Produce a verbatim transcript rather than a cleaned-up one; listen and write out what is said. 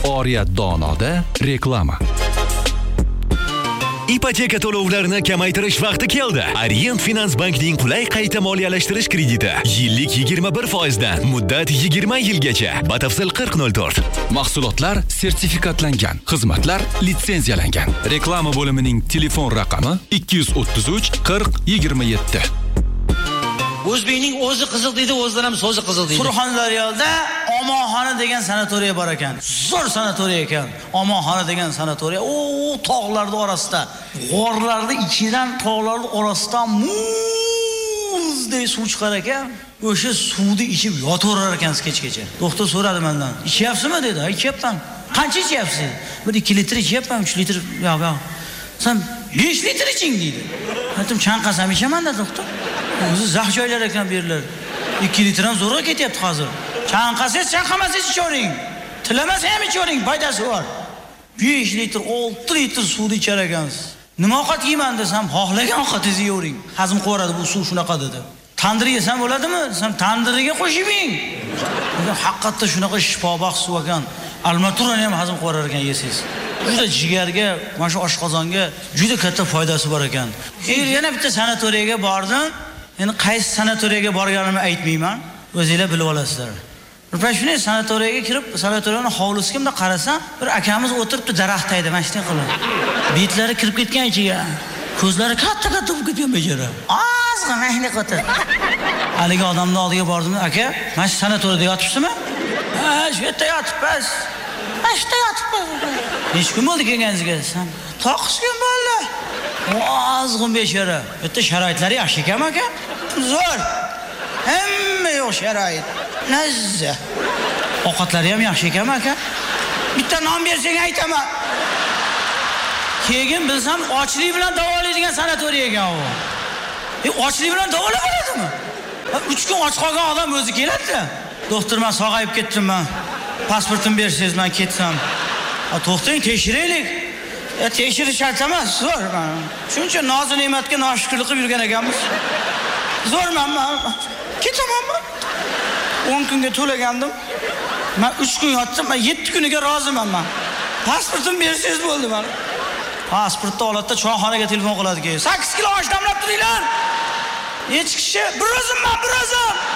Oriyat Donoda reklama. Ipoteka to'lovlarini kamaytirish vaqti keldi. Orient Finans Bankning qulay qayta moliyalashtirish krediti yillik yigirma bir foizdan, muddat yigirma yilgacha. Batafsil qirq nol to'rt. Mahsulotlar sertifikatlangan, xizmatlar litsenziyalangan. Reklama bo'limining telefon raqami ikki yuz o'ttiz uch qirq yigirma yetti. O'zbekning o'zi qiziq deydi, o'zidan ham so'zi qiziq deydi. Surxondaryoda Omonxona degan sanatoriya bor ekan. Zo'r sanatoriya ekan. Omonxona degan sanatoriya. O tog'larning orasida, g'orlarning ichidan, tog'larning orasidan muzdek suv chiqar ekan. O'sha suvni ichib yotaverar ekansiz kechgacha. Doktor so'radi mendan. "Ichyapsizmi?" dedi. "Ichyapman." "Qancha ichyapsiz?" "bir ikki litr ichyapman, uch litr." "Yo'q, yo'q. Sen besh litr iching" dedi. Aytdim, "Chanqasam ichaman-da, doktor." O'zi zax joylar ekan bu yerlar. ikki litr ham zo'rga ketyapti hozir. Chanqasangiz, chanqamasangiz ichavering. Tilamasa ham ichavering, foydasi bor. besh litr, olti litr suvni ichar ekansiz. Nima ovqat yeyman desam, xohlagan ovqatingizni yeyvering. Hazm qilaveradi bu suv shunaqa dedi. Tandir yesam bo'ladimi? Desam, tandiriga qo'shib yeng. Bu haqiqatda shunaqa shifobaxsh suv ekan. Almaturani ham hazm qilaverar ekan yesangiz. Juda jigarga, mana shu oshqozonga juda katta foydasi bor ekan. Yana bitta sanatoriyaga bordim. Endi qaysi sanatoriyaga borganimni aytmayman. O'zingizlar bilib olasizlar. Bir shunday sanatoriyaga kirib, sanatoriyaning hovlisiga bunday qarasam, bir akamiz o'tiribdi daraxt tagida, mana shunday qilib. Betlari kirib ketgan ichiga. Ko'zlari katta-katta bo'lib ketgan bejara. Ozg'in mana shunday qotib. Haligi odamning oldiga bordim, "Aka, mana shu sanatoriyada yotibsizmi?" "Ha, shu yerda yotibmiz." "Mana shu yerda yotibmiz." "Necha kun bo'ldi kelganingizga?" desam, "to'qqiz kun bo'ldi." Ozg'in bechora. Bitta sharoitlari yaxshi ekan aka. Zo'r. Hamma yo'q sharoit. Nazza. Ovqatlari ham yaxshi ekan aka. Bitta nom bersang aytaman. Keyin bilsam ochlik bilan davolaydigan sanatoriya ekan u. E ochlik bilan davolab bo'ladimi? uch kun och qolgan odam o'zi keladi-da. "Doktor, men sog'ayib ketdim-man. Pasportimni bersangiz men ketsam." "A, to'xtang, tekshiraylik." "E, tekshirish shart emas, zo'r men. Shuncha noz ne'matga noshukrlik qilib yurgan ekanmiz. Zo'rman men. Ketamanmi?" o'n kunga to'lagandim. Men uch kun yotdim, men yetti kuniga roziman men. Pasportimni bersangiz bo'ldi men. Pasportni olatda choyxonaga telefon qiladi keyin. sakkiz kilo osh damlab turinglar. Hech kishi, bir o'zimman, bir o'zim.